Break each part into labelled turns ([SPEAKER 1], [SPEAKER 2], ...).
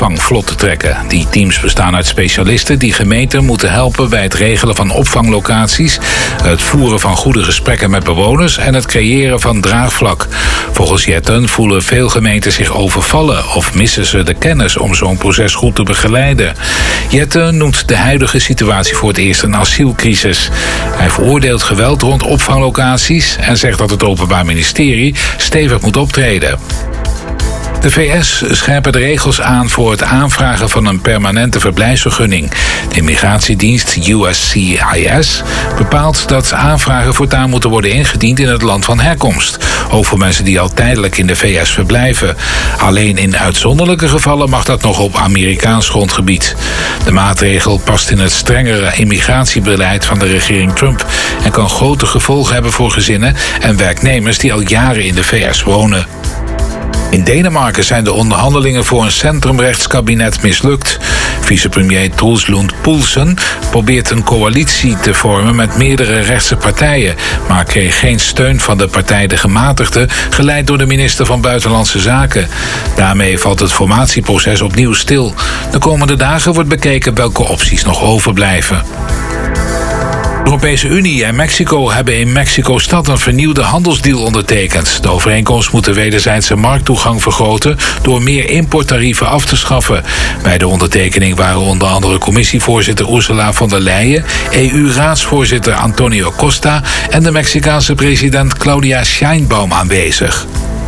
[SPEAKER 1] opvang vlot te trekken. Die teams bestaan uit specialisten die gemeenten moeten helpen bij het regelen van opvanglocaties, het voeren van goede gesprekken met bewoners en het creëren van draagvlak. Volgens Jetten voelen veel gemeenten zich overvallen of missen ze de kennis om zo'n proces goed te begeleiden. Jetten noemt de huidige situatie voor het eerst een asielcrisis. Hij veroordeelt geweld rond opvanglocaties en zegt dat het Openbaar Ministerie stevig moet optreden. De VS scherpen de regels aan voor het aanvragen van een permanente verblijfsvergunning. De immigratiedienst USCIS bepaalt dat aanvragen voortaan moeten worden ingediend in het land van herkomst. Ook voor mensen die al tijdelijk in de VS verblijven. Alleen in uitzonderlijke gevallen mag dat nog op Amerikaans grondgebied. De maatregel past in het strengere immigratiebeleid van de regering Trump en kan grote gevolgen hebben voor gezinnen en werknemers die al jaren in de VS wonen. In Denemarken zijn de onderhandelingen voor een centrumrechtskabinet mislukt. Vicepremier Truls Lund Poulsen probeert een coalitie te vormen met meerdere rechtse partijen, maar kreeg geen steun van de partij De Gematigden, geleid door de minister van Buitenlandse Zaken. Daarmee valt het formatieproces opnieuw stil. De komende dagen wordt bekeken welke opties nog overblijven. De Europese Unie en Mexico hebben in Mexico-stad een vernieuwde handelsdeal ondertekend. De overeenkomst moet de wederzijdse markttoegang vergroten door meer importtarieven af te schaffen. Bij de ondertekening waren onder andere commissievoorzitter Ursula von der Leyen, EU-raadsvoorzitter Antonio Costa en de Mexicaanse president Claudia Sheinbaum aanwezig.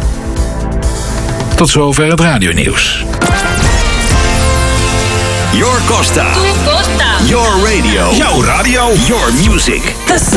[SPEAKER 1] Tot zover het radionieuws.
[SPEAKER 2] Your Costa.
[SPEAKER 3] Tu Costa.
[SPEAKER 2] Your radio.
[SPEAKER 4] Jouw radio.
[SPEAKER 2] Your music.